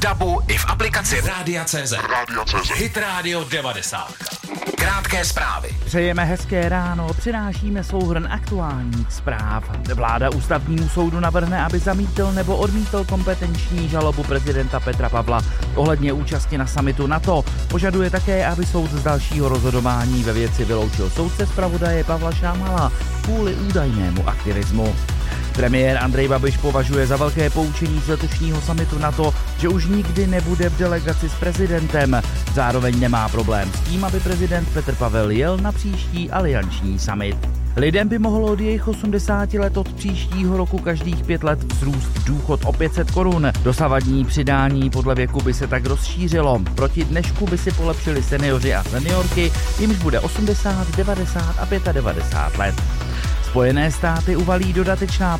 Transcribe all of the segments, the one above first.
DABu i v aplikaci Rádia.cz. Hit Radio 90. Krátké zprávy. Přejeme hezké ráno, přinášíme souhrn aktuálních zpráv. Vláda ústavnímu soudu navrhne, aby zamítl nebo odmítl kompetenční žalobu prezidenta Petra Pavla ohledně účasti na summitu NATO. Požaduje také, aby soud z dalšího rozhodování ve věci vyloučil soudce zpravodaje Pavla Šámala kvůli údajnému aktivismu. Premiér Andrej Babiš považuje za velké poučení z letošního summitu NATO, že už nikdy nebude v delegaci s prezidentem. Zároveň nemá problém s tím, aby prezident Petr Pavel jel na příští alianční summit. Lidem by mohlo od jejich 80 let od příštího roku každých 5 let vzrůst důchod o 500 korun. Dosavadní přidání podle věku by se tak rozšířilo. Proti dnešku by si polepšili seniori a seniorky, jimž bude 80, 90 a 95 let. Spojené státy uvalí dodatečná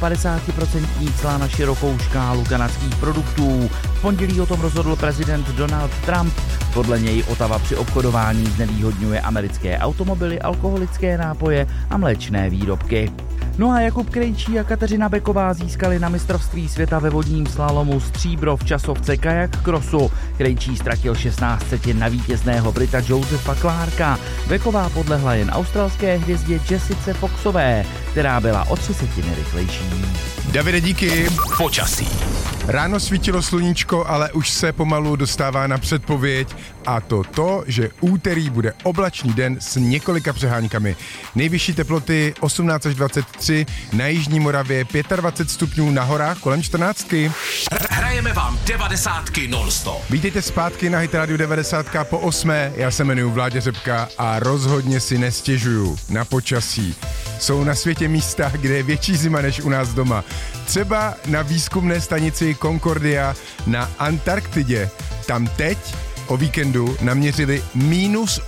50% cla na širokou škálu kanadských produktů. V pondělí o tom rozhodl prezident Donald Trump. Podle něj Ottawa při obchodování znevýhodňuje americké automobily, alkoholické nápoje a mléčné výrobky. No a Jakub Krejčí a Kateřina Beková získali na mistrovství světa ve vodním slalomu stříbro v časovce kajak crossu. Krejčí ztratil 16 setin na vítězného Brita Josepha Clarka. Beková podlehla jen australské hvězdě Jessice Foxové, která byla o 3 setiny rychlejší. Davide, díky. Počasí. Ráno svítilo sluníčko, ale už se pomalu dostává na předpověď a to, že úterý bude oblačný den s několika přeháňkami. Nejvyšší teploty 18 až 23, na jižní Moravě 25 stupňů, na horách kolem 14. Hrajeme vám 90 non-stop. Vítejte zpátky na Hit Radio 90 po 8. Já se jmenuji Vláďa Řepka a rozhodně si nestěžuju na počasí. Jsou na světě místa, kde je větší zima než u nás doma. Třeba na výzkumné stanici Concordia na Antarktidě. Tam teď o víkendu naměřili minus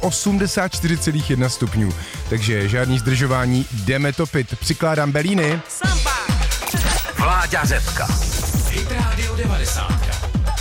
84,1 stupňů. Takže žádný zdržování, jdeme topit. Přikládám belíny. Vláďa Řepka. Hit Radio 90.